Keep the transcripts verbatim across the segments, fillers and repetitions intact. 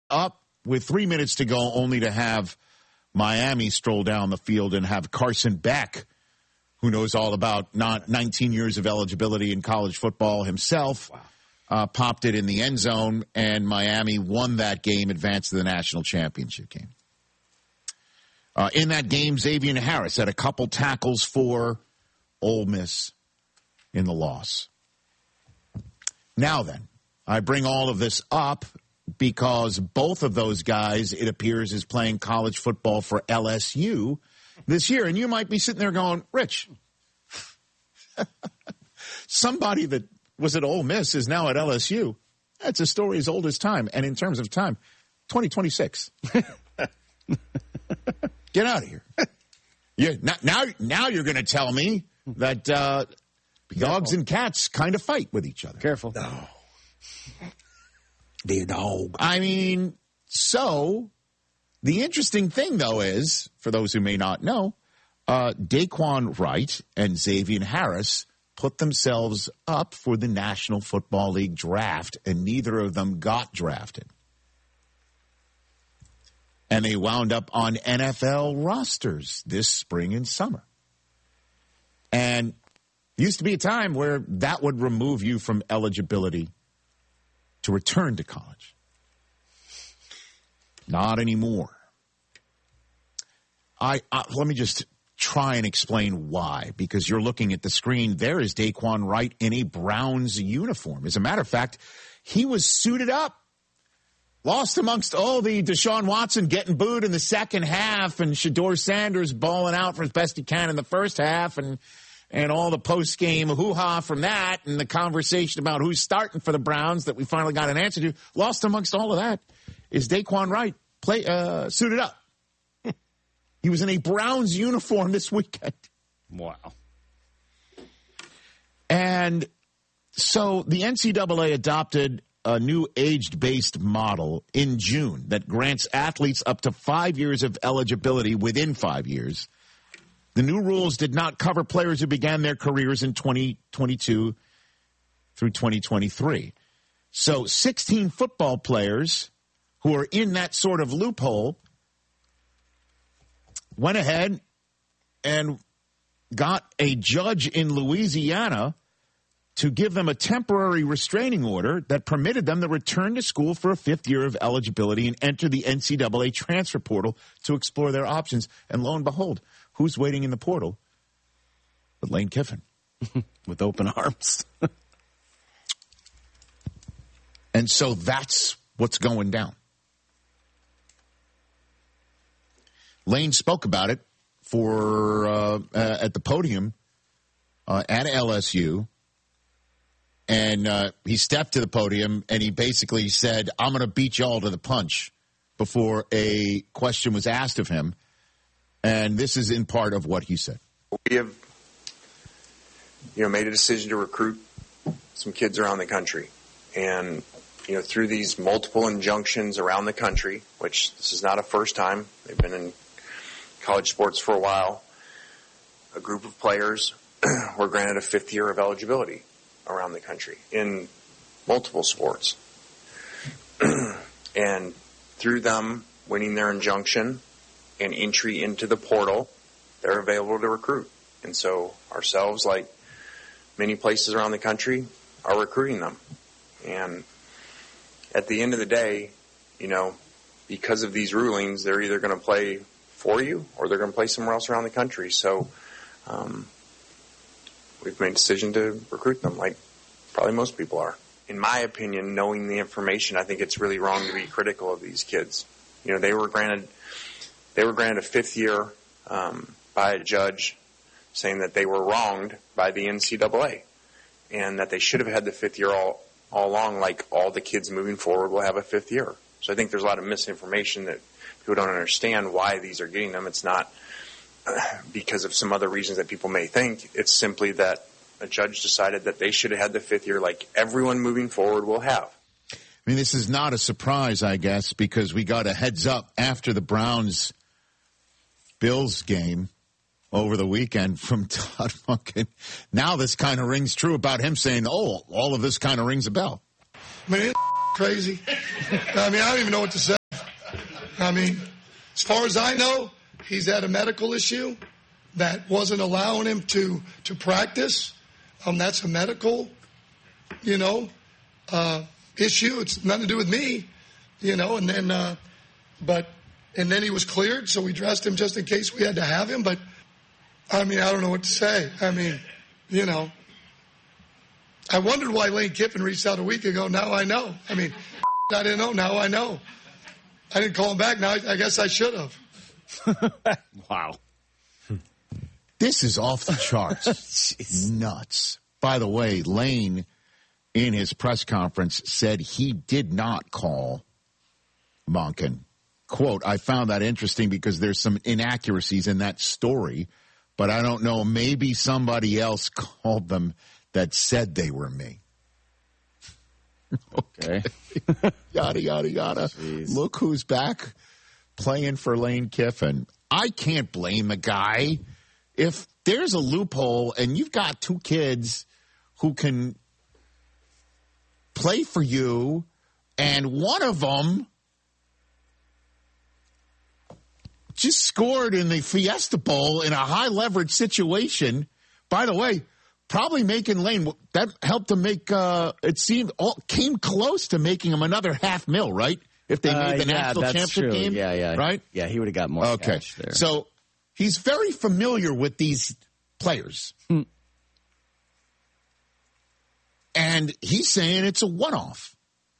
up with three minutes to go, only to have Miami stroll down the field and have Carson Beck, who knows all about not nineteen years of eligibility in college football himself, wow. uh, popped it in the end zone, and Miami won that game, advanced to the national championship game. Uh, in that game, Xavier Harris had a couple tackles for Ole Miss in the loss. Now then, I bring all of this up because both of those guys, it appears, is playing college football for L S U this year. And you might be sitting there going, Rich, somebody that was at Ole Miss is now at L S U. That's a story as old as time. And in terms of time, twenty twenty-six. Get out of here. Yeah, now, now you're going to tell me that uh, dogs and cats kind of fight with each other. Careful. No. The dog. I mean, so the interesting thing, though, is, for those who may not know, uh, Daquan Wright and Xavier Harris put themselves up for the National Football League draft, and neither of them got drafted. And they wound up on N F L rosters this spring and summer. And used to be a time where that would remove you from eligibility to return to college. Not anymore. I, I let me just try and explain why, because you're looking at the screen. There is Daquan Wright in a Browns uniform. As a matter of fact, he was suited up. Lost amongst all the Deshaun Watson getting booed in the second half and Shedeur Sanders balling out for as best he can in the first half and and all the post-game hoo-ha from that and the conversation about who's starting for the Browns that we finally got an answer to. Lost amongst all of that is Daquan Wright play, uh, suited up. He was in a Browns uniform this weekend. Wow. And so the N C double A adopted a new age-based model in June that grants athletes up to five years of eligibility within five years. The new rules did not cover players who began their careers in twenty twenty-two through twenty twenty-three. So sixteen football players who are in that sort of loophole went ahead and got a judge in Louisiana to give them a temporary restraining order that permitted them to return to school for a fifth year of eligibility and enter the N C double A transfer portal to explore their options. And lo and behold, who's waiting in the portal but Lane Kiffin? With open arms. And so that's what's going down. Lane spoke about it for uh, uh, at the podium uh, at L S U. And uh, he stepped to the podium and he basically said, I'm going to beat y'all to the punch before a question was asked of him. And this is in part of what he said. We have, you know, made a decision to recruit some kids around the country. And, you know, through these multiple injunctions around the country, which this is not a first time, they've been in college sports for a while, a group of players were granted a fifth year of eligibility around the country in multiple sports. And through them winning their injunction and entry into the portal, they're available to recruit. And so ourselves, like many places around the country, are recruiting them. And at the end of the day, you know, because of these rulings, they're either going to play for you or they're going to play somewhere else around the country. So, um, we've made a decision to recruit them, like probably most people are. In my opinion, knowing the information, I think it's really wrong to be critical of these kids. You know, they were granted they were granted a fifth year um, by a judge saying that they were wronged by the N C double A and that they should have had the fifth year all, all along, like all the kids moving forward will have a fifth year. So I think there's a lot of misinformation that people don't understand why these are getting them. It's not because of some other reasons that people may think. It's simply that a judge decided that they should have had the fifth year like everyone moving forward will have. I mean, this is not a surprise, I guess, because we got a heads up after the Browns-Bills game over the weekend from Todd Monken. Now this kind of rings true about him saying, oh, all of this kind of rings a bell. Man, crazy? I mean, I don't even know what to say. I mean, as far as I know, he's had a medical issue that wasn't allowing him to, to practice. Um, that's a medical, you know, uh, issue. It's nothing to do with me, you know, and then, uh, but, and then he was cleared, so we dressed him just in case we had to have him. But, I mean, I don't know what to say. I mean, you know, I wondered why Lane Kiffin reached out a week ago. Now I know. I mean, I didn't know. Now I know. I didn't call him back. Now I, I guess I should have. Wow. This is off the charts. Nuts. By the way, Lane, in his press conference, said he did not call Monken. Quote, I found that interesting because there's some inaccuracies in that story, but I don't know, maybe somebody else called them that said they were me. Okay. Yada, yada, yada. Jeez. Look who's back playing for Lane Kiffin. I can't blame the guy. If there's a loophole and you've got two kids who can play for you and one of them just scored in the Fiesta Bowl in a high leverage situation, by the way, probably making Lane, that helped him make, uh, it seemed, all, came close to making him another half mil, right? If they Uh, made the yeah, national that's championship true. game. Yeah, yeah. Right? Yeah, he would have got more Okay. cash there. So he's very familiar with these players. Hmm. And he's saying it's a one-off.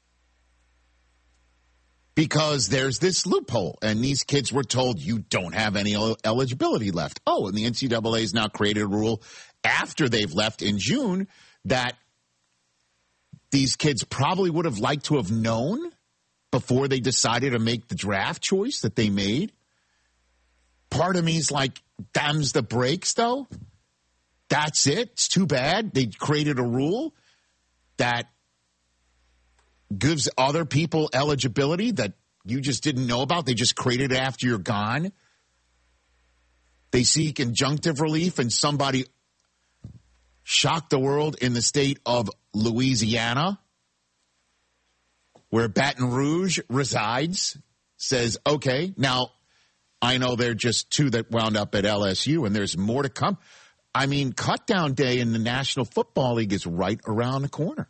Because there's this loophole, and these kids were told you don't have any el- eligibility left. Oh, and the N C double A has now created a rule after they've left in June that these kids probably would have liked to have known before they decided to make the draft choice that they made. Part of me's like, damns the brakes, though. That's it. It's too bad. They created a rule that gives other people eligibility that you just didn't know about. They just created it after you're gone. They seek injunctive relief, and somebody shocked the world in the state of Louisiana, where Baton Rouge resides, says, okay, now I know there are just two that wound up at L S U, and there's more to come. I mean, cut-down day in the National Football League is right around the corner.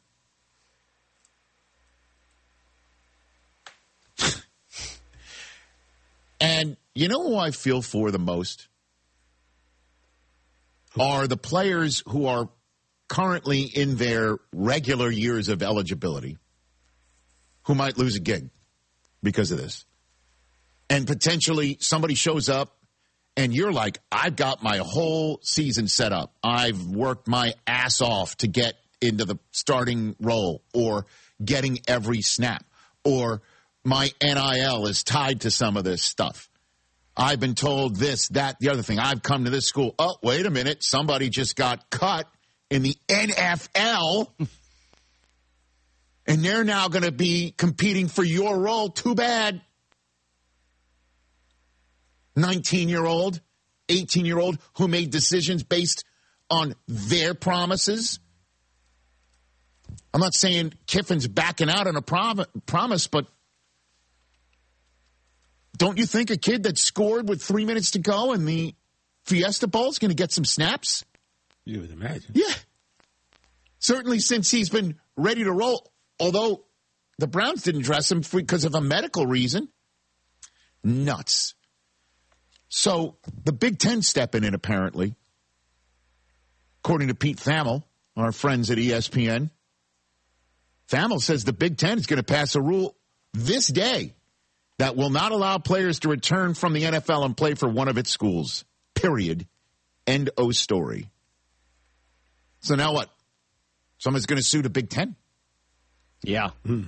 And you know who I feel for the most? Are the players who are currently in their regular years of eligibility who might lose a gig because of this. And potentially somebody shows up and you're like, I've got my whole season set up. I've worked my ass off to get into the starting role or getting every snap, or my N I L is tied to some of this stuff. I've been told this, that, the other thing. I've come to this school. Oh, wait a minute. Somebody just got cut in the N F L, and they're now going to be competing for your role. Too bad. nineteen-year-old, eighteen-year-old who made decisions based on their promises. I'm not saying Kiffin's backing out on a prom- promise, but don't you think a kid that scored with three minutes to go in the Fiesta Bowl is going to get some snaps? You would imagine. Yeah. Certainly since he's been ready to roll, although the Browns didn't dress him because of a medical reason. Nuts. So the Big Ten stepping in, apparently, according to Pete Thamel, our friends at E S P N. Thamel says the Big Ten is going to pass a rule this day that will not allow players to return from the N F L and play for one of its schools. Period. End of story. So now what? Someone's going to sue the Big Ten? Yeah. Mm.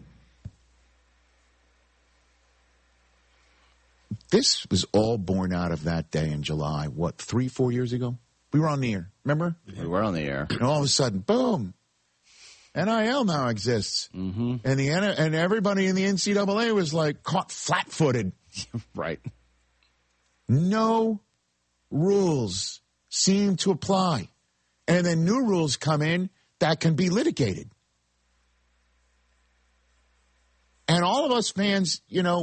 This was all born out of that day in July, what, three, four years ago? We were on the air, remember? We were on the air. And all of a sudden, boom, N I L now exists. Mm-hmm. And the and everybody in the N C double A was like caught flat-footed. Right. No rules seem to apply. And then new rules come in that can be litigated. And all of us fans, you know,